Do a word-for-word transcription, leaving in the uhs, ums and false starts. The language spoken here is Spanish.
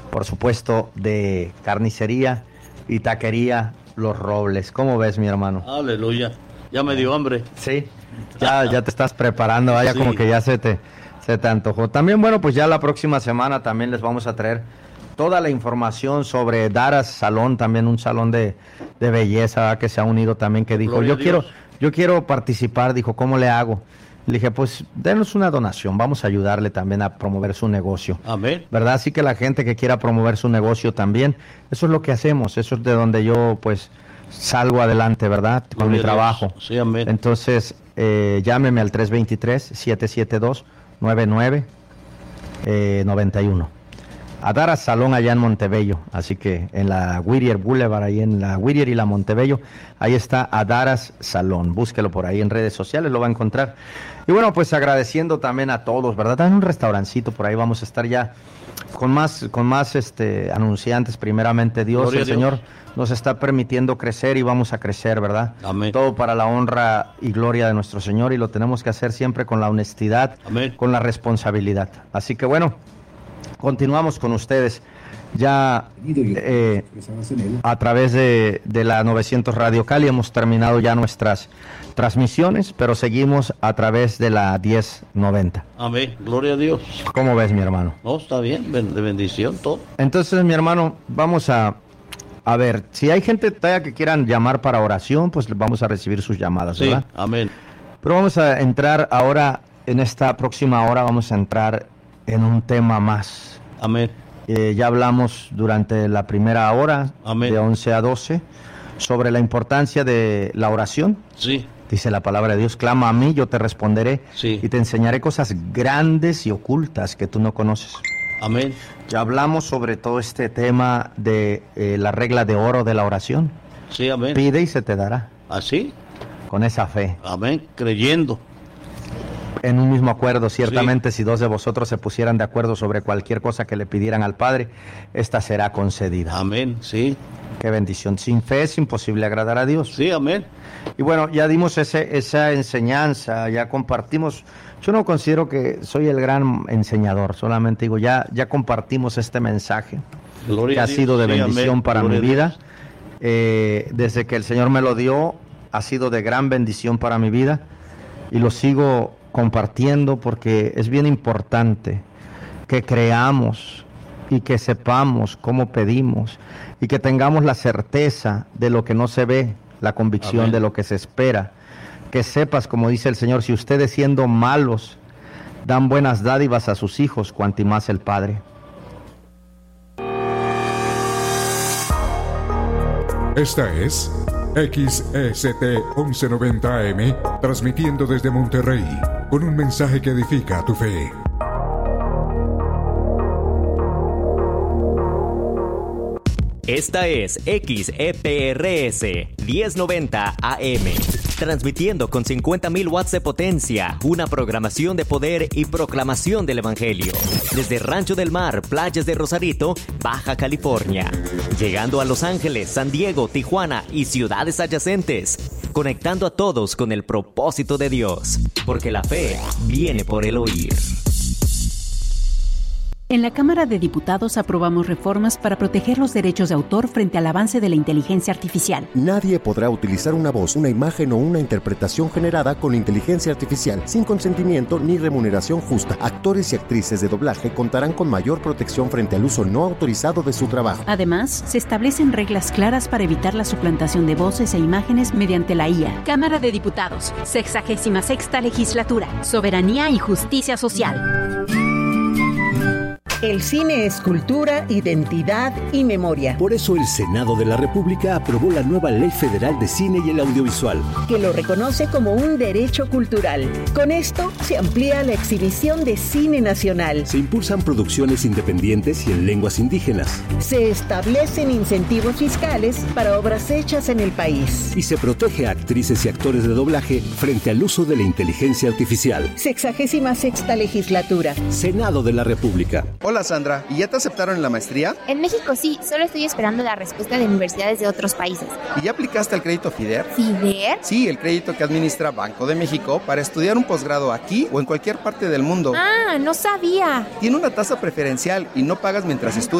por supuesto, de carnicería y taquería Los Robles. ¿Cómo ves, mi hermano? Aleluya. Ya me dio hambre. Sí, ya, ya te estás preparando, vaya, sí. Como que ya se te, se te antojó. También, bueno, pues ya la próxima semana también les vamos a traer toda la información sobre Daras Salón, también un salón de, de belleza que se ha unido también, que dijo, yo quiero, yo quiero participar, dijo, ¿cómo le hago? Le dije, pues, denos una donación, vamos a ayudarle también a promover su negocio. Amén. ¿Verdad? Así que la gente que quiera promover su negocio también, eso es lo que hacemos, eso es de donde yo, pues, salgo adelante, ¿verdad? Con Gloria mi trabajo. Sí, amén. Entonces, eh, llámeme al tres dos tres, siete siete dos, nueve nueve nueve uno. A Daras Salón allá en Montebello, así que en la Whittier Boulevard, ahí en la Whittier y la Montebello, ahí está a Daras Salón, búsquelo por ahí en redes sociales, lo va a encontrar. Y bueno, pues agradeciendo también a todos, ¿verdad? En un restaurancito por ahí vamos a estar ya con más, con más este anunciantes, primeramente Dios, Gloria el Dios. Señor nos está permitiendo crecer y vamos a crecer, ¿verdad? Amén. Todo para la honra y gloria de nuestro Señor y lo tenemos que hacer siempre con la honestidad, Amén. Con la responsabilidad. Así que bueno, continuamos con ustedes ya eh, a través de, de la novecientos Radio Cali. Hemos terminado ya nuestras transmisiones, pero seguimos a través de la diez noventa. Amén, gloria a Dios. ¿Cómo ves, mi hermano? No, está bien, de bendición todo. Entonces, mi hermano, vamos a a ver, si hay gente todavía que quieran llamar para oración, pues vamos a recibir sus llamadas, sí, ¿verdad? Amén. Pero vamos a entrar ahora, en esta próxima hora, vamos a entrar en un tema más. Amén. Eh, ya hablamos durante la primera hora, Amén. De once a doce, sobre la importancia de la oración. Sí. Dice la palabra de Dios, clama a mí, yo te responderé, sí. Y te enseñaré cosas grandes y ocultas que tú no conoces. Amén. Ya hablamos sobre todo este tema de eh, la regla de oro de la oración. Sí, amén. Pide y se te dará. ¿Así? Con esa fe. Amén, creyendo. En un mismo acuerdo, ciertamente, sí. Si dos de vosotros se pusieran de acuerdo sobre cualquier cosa que le pidieran al Padre, esta será concedida. Amén, sí. Qué bendición. Sin fe es imposible agradar a Dios. Sí, amén. Y bueno, ya dimos ese, esa enseñanza, ya compartimos. Yo no considero que soy el gran enseñador, solamente digo, ya, ya compartimos este mensaje Gloria que ha Dios. sido de sí, bendición amén. para Gloria mi vida. Eh, desde que el Señor me lo dio, ha sido de gran bendición para mi vida y lo sigo compartiendo porque es bien importante que creamos y que sepamos cómo pedimos y que tengamos la certeza de lo que no se ve, la convicción Amén. De lo que se espera. Que sepas, como dice el Señor, si ustedes siendo malos dan buenas dádivas a sus hijos, cuanto más el Padre. Esta es X S T once noventa A M, transmitiendo desde Monterrey, con un mensaje que edifica tu fe. Esta es X E P R S diez noventa A M, transmitiendo con cincuenta mil watts de potencia, una programación de poder y proclamación del Evangelio. Desde Rancho del Mar, playas de Rosarito, Baja California. Llegando a Los Ángeles, San Diego, Tijuana y ciudades adyacentes. Conectando a todos con el propósito de Dios. Porque la fe viene por el oír. En la Cámara de Diputados aprobamos reformas para proteger los derechos de autor frente al avance de la inteligencia artificial. Nadie podrá utilizar una voz, una imagen o una interpretación generada con inteligencia artificial sin consentimiento ni remuneración justa. Actores y actrices de doblaje contarán con mayor protección frente al uso no autorizado de su trabajo. Además, se establecen reglas claras para evitar la suplantación de voces e imágenes mediante la I A. Cámara de Diputados, sexagésima sexta legislatura, soberanía y justicia social. El cine es cultura, identidad y memoria. Por eso el Senado de la República aprobó la nueva Ley Federal de Cine y el Audiovisual, que lo reconoce como un derecho cultural. Con esto se amplía la exhibición de cine nacional. Se impulsan producciones independientes y en lenguas indígenas. Se establecen incentivos fiscales para obras hechas en el país. Y se protege a actrices y actores de doblaje frente al uso de la inteligencia artificial. Sexagésima sexta legislatura. Senado de la República. Hola Sandra, ¿y ya te aceptaron en la maestría? En México sí, solo estoy esperando la respuesta de universidades de otros países. ¿Y ya aplicaste al crédito FIDER? ¿FIDER? Sí, el crédito que administra Banco de México para estudiar un posgrado aquí o en cualquier parte del mundo. Ah, no sabía. Tiene una tasa preferencial y no pagas mientras estudias.